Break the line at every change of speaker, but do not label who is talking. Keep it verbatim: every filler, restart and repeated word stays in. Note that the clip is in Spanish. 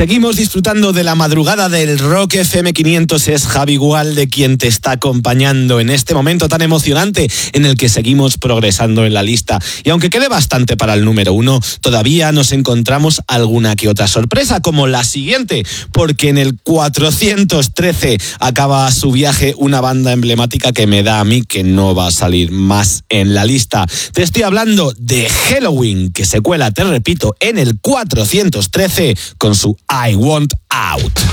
Seguimos disfrutando de la madrugada del Rock F M quinientos. Es Javi Gualde quien te está acompañando en este momento tan emocionante en el que seguimos progresando en la lista. Y aunque quede bastante para el número uno, todavía nos encontramos alguna que otra sorpresa, como la siguiente, porque en el cuatrocientos trece acaba su viaje una banda emblemática que me da a mí que no va a salir más en la lista. Te estoy hablando de Helloween, que se cuela, te repito, en el cuatrocientos trece con su I Want Out.